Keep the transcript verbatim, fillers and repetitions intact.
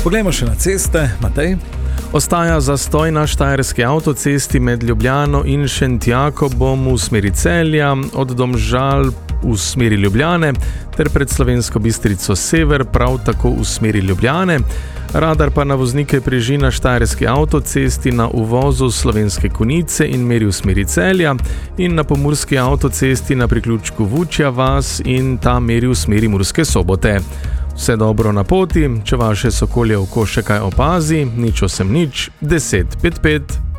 Poglejmo še na ceste, Matej. Ostaja zastoj na štajerski avtocesti med Ljubljano in Šentjakobom v smeri Celja, od Domžal v smeri Ljubljane ter pred Slovensko Bistrico sever prav tako v smeri Ljubljane. Radar pa na voznike preži na štajerski avtocesti na uvozu Slovenske Konjice in meri v smeri Celja in na pomurski avtocesti na priključku Vučja vas in ta meri v smeri Murske Sobote. Vse dobro na poti, če vaše sokolje oko še kaj opazi, nič osem nič, deset pet pet.